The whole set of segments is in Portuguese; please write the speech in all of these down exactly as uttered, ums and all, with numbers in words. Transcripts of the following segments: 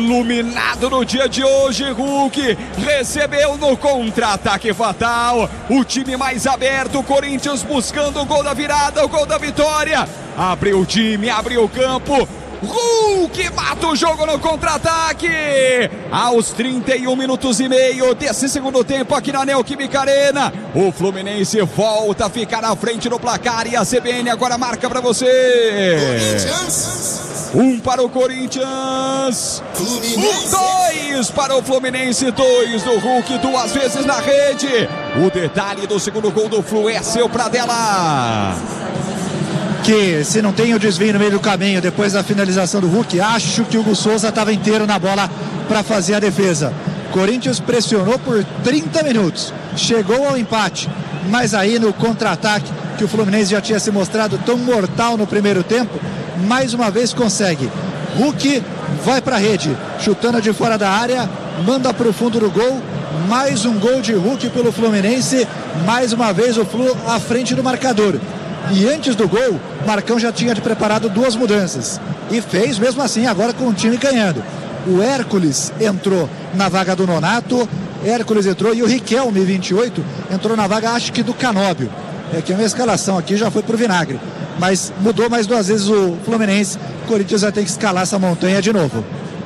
Iluminado no dia de hoje, Hulk recebeu no contra-ataque fatal. O time mais aberto, o Corinthians buscando o gol da virada, o gol da vitória. Abriu o time, abriu o campo. Hulk mata o jogo no contra-ataque. Aos trinta e um minutos e meio desse segundo tempo aqui na Neoquímica Arena, o Fluminense volta a ficar na frente do placar e a C B N agora marca para você. Corinthians. Um para o Corinthians, um, dois para o Fluminense, dois do Hulk, duas vezes na rede. O detalhe do segundo gol do Flu é seu, Pradella. Que se não tem o desvio no meio do caminho depois da finalização do Hulk, acho que o Hugo Souza estava inteiro na bola para fazer a defesa. Corinthians pressionou por trinta minutos, chegou ao empate, mas aí no contra-ataque, que o Fluminense já tinha se mostrado tão mortal no primeiro tempo, mais uma vez consegue. Hulk vai para a rede, chutando de fora da área, manda para o fundo do gol. Mais um gol de Hulk pelo Fluminense, mais uma vez o Flu à frente do marcador. E antes do gol, Marcão já tinha preparado duas mudanças e fez mesmo assim, agora com o time ganhando. O Hércules entrou na vaga do Nonato, Hércules entrou e o Riquelme, vinte e oito, entrou na vaga, acho que do Canóbio. É que a minha escalação aqui já foi pro vinagre, mas mudou mais duas vezes o Fluminense. O Corinthians vai ter que escalar essa montanha de novo.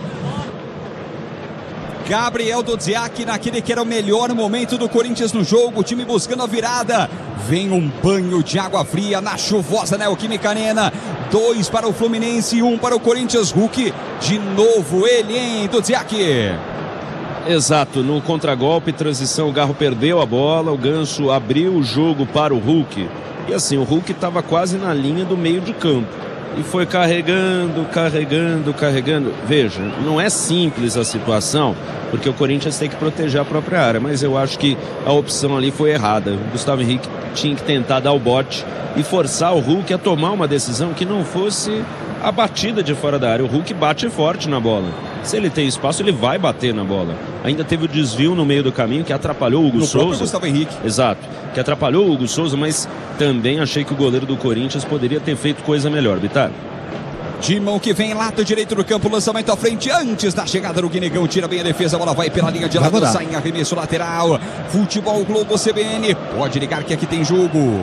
Gabriel Dudziak naquele que era o melhor momento do Corinthians no jogo, o time buscando a virada. Vem um banho de água fria na chuvosa Neoquímica Arena. Dois para o Fluminense e um para o Corinthians. Hulk, de novo ele, hein, Dudziak? Exato, no contragolpe, transição, o Garro perdeu a bola, o Ganso abriu o jogo para o Hulk. E assim, o Hulk estava quase na linha do meio de campo. E foi carregando, carregando, carregando. Veja, não é simples a situação, porque o Corinthians tem que proteger a própria área, mas eu acho que a opção ali foi errada. O Gustavo Henrique tinha que tentar dar o bote e forçar o Hulk a tomar uma decisão que não fosse a batida de fora da área. O Hulk bate forte na bola. Se ele tem espaço, ele vai bater na bola. Ainda teve o desvio no meio do caminho que atrapalhou o Hugo no Souza. Gustavo Henrique. Exato, que atrapalhou o Hugo Souza, mas também achei que o goleiro do Corinthians poderia ter feito coisa melhor, Bitar. Timão que vem lado direito do campo, lançamento à frente antes da chegada do Guinegão, tira bem a defesa, a bola vai pela linha de lado, sai em arremesso lateral. Futebol Globo C B N, pode ligar que aqui tem jogo.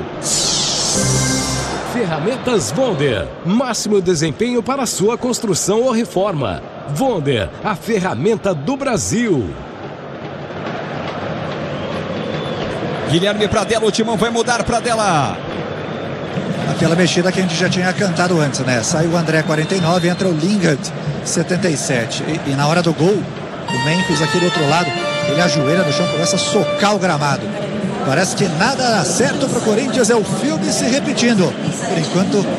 Ferramentas Wonder, máximo desempenho para sua construção ou reforma. Wonder, a ferramenta do Brasil. Guilherme Pradella, o Timão vai mudar, Pradella. Aquela mexida que a gente já tinha cantado antes, né? Sai o André, quarenta e nove, entra o Lingard, setenta e sete. E, e na hora do gol, o Memphis aqui do outro lado, ele ajoelha no chão, começa a socar o gramado. Parece que nada dá certo para o Corinthians, é o filme se repetindo. Por enquanto,